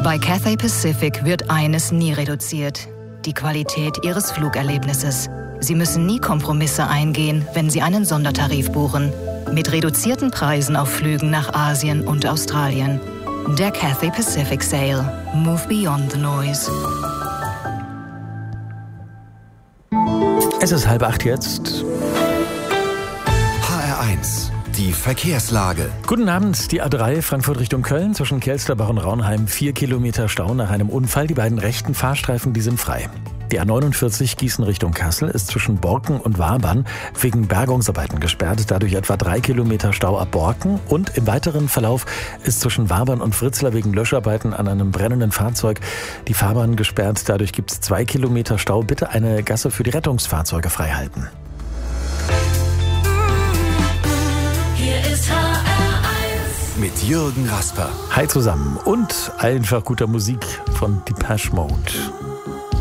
Bei Cathay Pacific wird eines nie reduziert: die Qualität Ihres Flugerlebnisses. Sie müssen nie Kompromisse eingehen, wenn Sie einen Sondertarif buchen. Mit reduzierten Preisen auf Flügen nach Asien und Australien. Der Cathay Pacific Sale. Move beyond the noise. Es ist 7:30 jetzt. HR1, die Verkehrslage. Guten Abend, die A3 Frankfurt Richtung Köln zwischen Kelsterbach und Raunheim. 4 Kilometer Stau nach einem Unfall. Die beiden rechten Fahrstreifen, die sind frei. Die A49 Gießen Richtung Kassel ist zwischen Borken und Wabern wegen Bergungsarbeiten gesperrt. Dadurch etwa 3 Kilometer Stau ab Borken. Und im weiteren Verlauf ist zwischen Wabern und Fritzlar wegen Löscharbeiten an einem brennenden Fahrzeug die Fahrbahn gesperrt. Dadurch gibt es 2 Kilometer Stau. Bitte eine Gasse für die Rettungsfahrzeuge freihalten. Hier ist HR1 Mit Jürgen Rasper. Hi zusammen und einfach guter Musik von Depeche Mode.